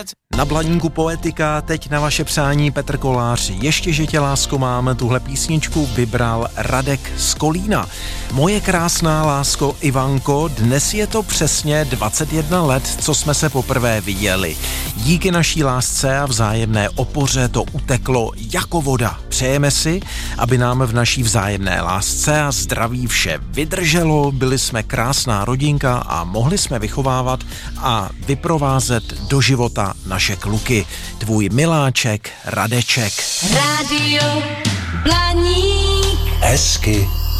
Na Blaníku Poetika teď na vaše přání Petr Kolář. Ještě, že tě lásko mám, tuhle písničku vybral Radek z Kolína. Moje krásná lásko Ivanko, dnes je to přesně 21 let, co jsme se poprvé viděli. Díky naší lásce a vzájemné opoře to uteklo jako voda. Přejeme si, aby nám v naší vzájemné lásce a zdraví vše vydrželo, byli jsme krásná rodinka a mohli jsme vychovávat a vyprovázet do života naše kluky. Tvůj miláček Radeček. Rádio Blaník. Hezky